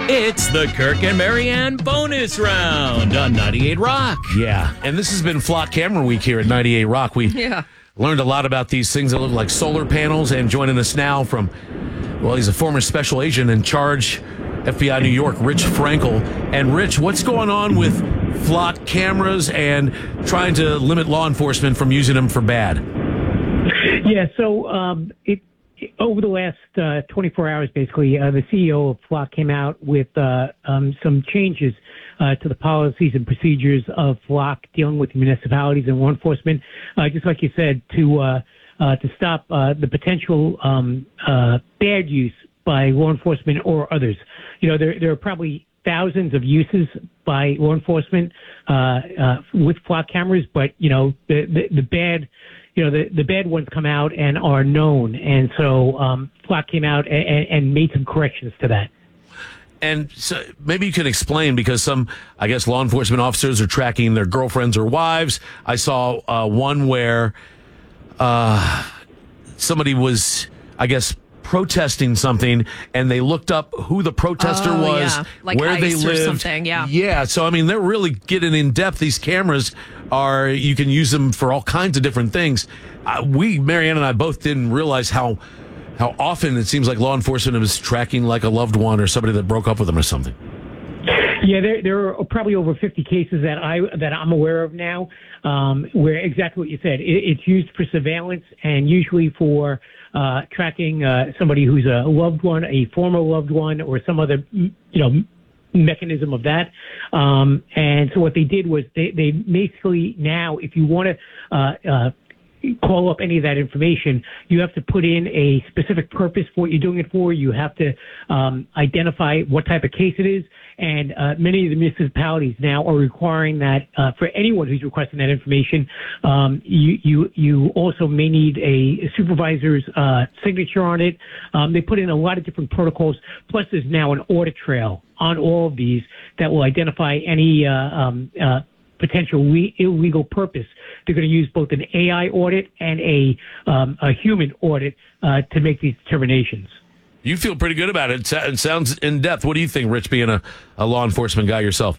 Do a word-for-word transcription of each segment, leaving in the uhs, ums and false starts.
It's the Kirk and Marianne bonus round on ninety-eight Rock. Yeah, and this has been Flock Camera Week here at ninety-eight Rock. We Yeah. learned a lot about these things that look like solar panels, and joining us now from, well, he's a former special agent in charge, F B I New York, Rich Frankel. And Rich, what's going on with Flock cameras and trying to limit law enforcement from using them for bad? Yeah, so um, it, over the last uh, twenty-four hours, basically, uh, the C E O of Flock came out with uh, um, some changes uh, to the policies and procedures of Flock dealing with municipalities and law enforcement, uh, just like you said, to uh, uh, to stop uh, the potential um, uh, bad use by law enforcement or others. You know, there there are probably thousands of uses by law enforcement uh, uh, with Flock cameras, but you know the the, the bad. You know, the, the bad ones come out and are known. And so um, Flock came out and, and made some corrections to that. And so maybe you can explain, because some, I guess, law enforcement officers are tracking their girlfriends or wives. I saw uh, one where uh, somebody was, I guess, protesting something, and they looked up who the protester Oh, was, yeah. Like where they ICE or lived. something, yeah. Yeah, so I mean, they're really getting in depth. These cameras are, you can use them for all kinds of different things. Uh, we, Marianne and I, both didn't realize how how often it seems like law enforcement is tracking like a loved one or somebody that broke up with them or something. Yeah, there, there are probably over fifty cases that I that I'm aware of now, um, where exactly what you said. It, it's used for surveillance and usually for uh, tracking uh, somebody who's a loved one, a former loved one, or some other, you know, mechanism of that. Um, and so what they did was they, they basically now, if you want to uh, uh, call up any of that information, you have to put in a specific purpose for what you're doing it for. You have to um, identify what type of case it is. And uh, many of the municipalities now are requiring that uh, for anyone who's requesting that information, um, you, you you also may need a supervisor's uh, signature on it. Um, they put in a lot of different protocols. Plus, there's now an audit trail on all of these that will identify any uh, um, uh, potential le- illegal purpose. They're going to use both an A I audit and a, um, a human audit uh, to make these determinations. You feel pretty good about it. It sounds in depth. What do you think, Rich, being a, a law enforcement guy yourself?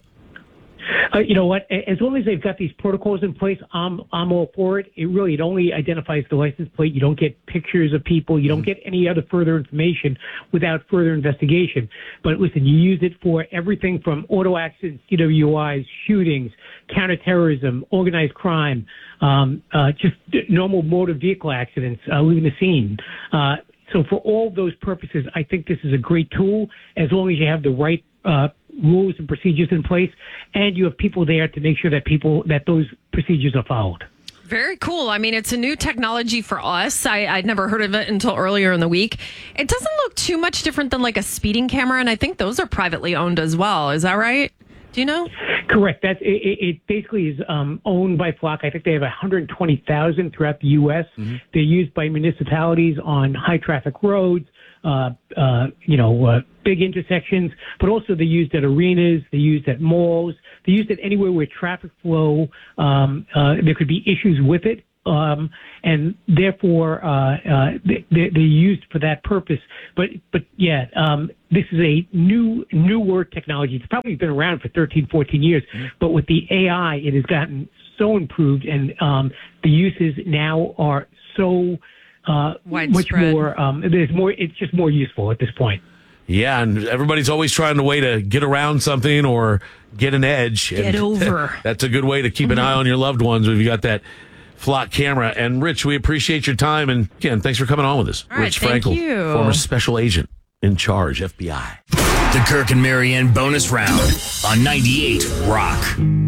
Uh, you know what? As long as they've got these protocols in place, I'm I'm all for it. It really it only identifies the license plate. You don't get pictures of people. You don't get any other further information without further investigation. But listen, you use it for everything from auto accidents, D W Is, shootings, counterterrorism, organized crime, um, uh, just normal motor vehicle accidents, uh, leaving the scene. Uh, so for all those purposes, I think this is a great tool as long as you have the right uh, rules and procedures in place, and you have people there to make sure that people that those procedures are followed. Very cool. I mean, it's a new technology for us. I, I'd never heard of it until earlier in the week. It doesn't look too much different than like a speeding camera, and I think those are privately owned as well. Is that right? Do you know? Correct. That's it, it basically is um, owned by Flock. I think they have one hundred twenty thousand throughout the U S. Mm-hmm. They're used by municipalities on high traffic roads, uh, uh, you know, uh, big intersections, but also they're used at arenas, they're used at malls, they're used at anywhere where traffic flow, um, uh, there could be issues with it. Um, and therefore, uh, uh, they, they're used for that purpose. But, but yeah, um, this is a new, newer technology. It's probably been around for thirteen, fourteen years, mm-hmm. but with the A I, it has gotten so improved, and um, the uses now are so uh, much more, um, there's more, it's just more useful at this point. Yeah, and everybody's always trying a way to get around something or get an edge. Get and over. That's a good way to keep an eye on your loved ones if you got that Flock camera. And Rich, we appreciate your time, and again, thanks for coming on with us. All right, Rich thank Frankel, you. former special agent in charge, F B I. The Kirk and Marianne bonus round on ninety-eight Rock.